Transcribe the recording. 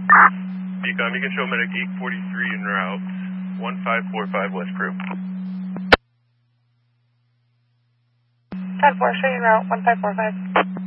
Decom, you can show medic 843 en route, 1545 West Crew. 10-4, show you en route, 1545.